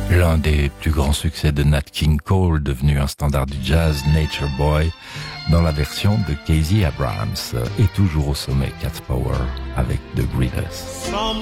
L'un des plus grands succès de Nat King Cole, devenu un standard du jazz, Nature Boy, dans la version de Casey Abrams, et toujours au sommet Cat Power avec The Breeders.